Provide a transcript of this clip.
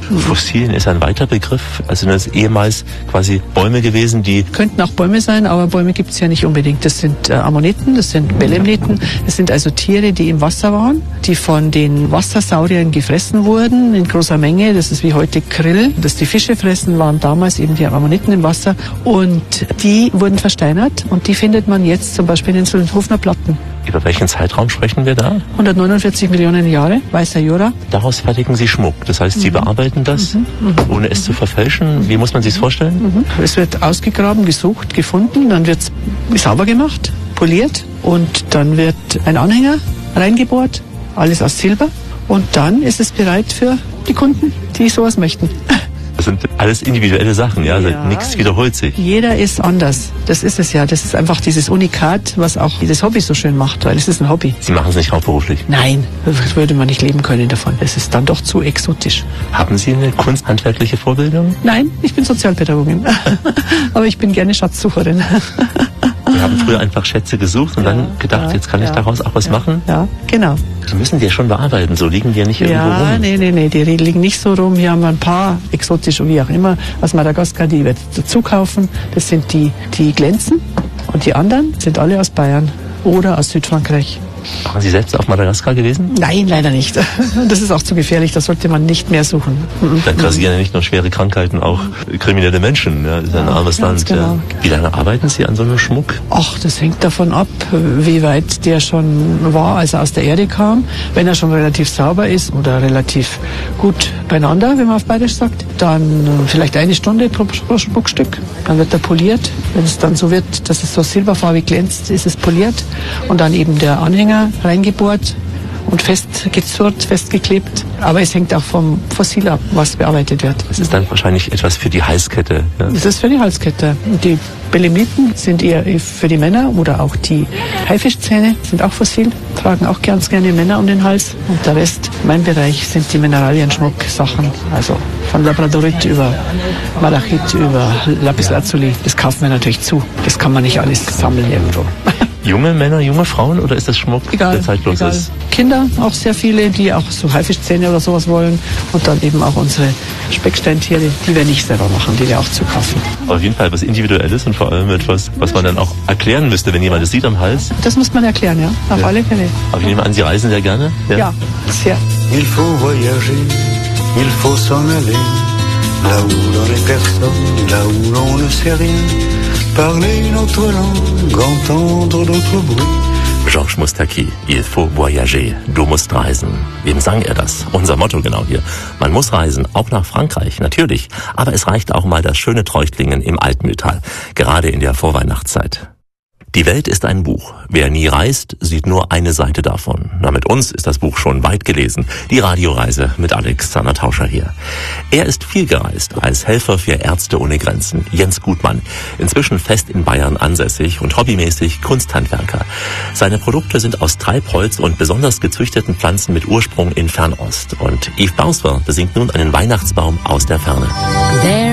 Fossilien ist ein weiter Begriff. Also sind das ehemals quasi Bäume gewesen, die... Könnten auch Bäume sein, aber Bäume gibt es ja nicht unbedingt. Das sind Ammoniten, das sind Belemniten. Das sind also Tiere, die im Wasser waren, die von den Wassersauriern gefressen wurden in großer Menge. Das ist wie heute Krill. Dass die Fische fressen, waren damals eben die Ammoniten im Wasser. Und die wurden versteinert und die findet man jetzt zum Beispiel in den Solnhofener Platten. Über welchen Zeitraum sprechen wir da? 149 Millionen Jahre, weißer Jura. Daraus fertigen Sie Schmuck. Das heißt, Sie bearbeiten das, ohne es zu verfälschen. Wie muss man sich das vorstellen? Es wird ausgegraben, gesucht, gefunden, dann wird es sauber gemacht, poliert und dann wird ein Anhänger reingebohrt, alles aus Silber. Und dann ist es bereit für die Kunden, die sowas möchten. Das sind alles individuelle Sachen, ja? Also nichts wiederholt sich. Jeder ist anders. Das ist es ja. Das ist einfach dieses Unikat, was auch das Hobby so schön macht, weil es ist ein Hobby. Sie machen es nicht hauptberuflich? Nein, das würde man nicht leben können davon. Es ist dann doch zu exotisch. Haben Sie eine kunsthandwerkliche Vorbildung? Nein, ich bin Sozialpädagogin. Aber ich bin gerne Schatzsucherin. Wir haben früher einfach Schätze gesucht und dann gedacht, jetzt kann ich daraus auch was machen? Ja, genau. Die müssen die ja schon bearbeiten, so liegen die ja nicht irgendwo rum. Nee, die liegen nicht so rum. Hier haben wir ein paar exotische, wie auch immer, aus Madagaskar, die wir dazu kaufen. Das sind die glänzen und die anderen sind alle aus Bayern oder aus Südfrankreich. Waren Sie selbst auf Madagaskar gewesen? Nein, leider nicht. Das ist auch zu gefährlich, da sollte man nicht mehr suchen. Da grassieren ja nicht nur schwere Krankheiten, auch kriminelle Menschen. Ja, das ist ein armes Land. Genau. Ja. Wie lange arbeiten Sie an so einem Schmuck? Ach, das hängt davon ab, wie weit der schon war, als er aus der Erde kam. Wenn er schon relativ sauber ist oder relativ gut beieinander, wenn man auf Bayerisch sagt, dann vielleicht 1 Stunde pro Schmuckstück. Dann wird er poliert. Wenn es dann so wird, dass es so silberfarbig glänzt, ist es poliert. Und dann eben der Anhänger reingebohrt und festgezurrt, festgeklebt. Aber es hängt auch vom Fossil ab, was bearbeitet wird. Das ist dann wahrscheinlich etwas für die Halskette. Ja? Das ist für die Halskette. Die Belemniten sind eher für die Männer oder auch die Haifischzähne sind auch fossil, tragen auch ganz gerne Männer um den Hals. Und der Rest, mein Bereich, sind die Mineralienschmucksachen. Also von Labradorit über Malachit, über Lapislazuli. Das kaufen wir natürlich zu. Das kann man nicht alles sammeln irgendwo. Junge Männer, junge Frauen oder ist das Schmuck, der zeitlos ist? Kinder, auch sehr viele, die auch so Haifischzähne oder sowas wollen. Und dann eben auch unsere Specksteintiere, die wir nicht selber machen, die wir auch zukaufen. Auf jeden Fall was Individuelles und vor allem etwas, was man dann auch erklären müsste, wenn jemand das sieht am Hals. Das muss man erklären, ja, auf alle Fälle. Aber ich nehme an, Sie reisen sehr gerne? Ja, sehr. Il faut voyager, il faut s'en aller, là où l'on est personne, là où l'on ne sait rien. Parler une autre langue, entendre d'autres bruits. Georges Moustaki, Il faut voyager, du musst reisen. Wem sang er das? Unser Motto genau hier. Man muss reisen, auch nach Frankreich, natürlich. Aber es reicht auch mal das schöne Treuchtlingen im Altmühltal, gerade in der Vorweihnachtszeit. Die Welt ist ein Buch. Wer nie reist, sieht nur eine Seite davon. Na, mit uns ist das Buch schon weit gelesen. Die Radioreise mit Alexander Tauscher hier. Er ist viel gereist als Helfer für Ärzte ohne Grenzen, Jens Gutmann. Inzwischen fest in Bayern ansässig und hobbymäßig Kunsthandwerker. Seine Produkte sind aus Treibholz und besonders gezüchteten Pflanzen mit Ursprung in Fernost. Und Yves Bauswer besingt nun einen Weihnachtsbaum aus der Ferne.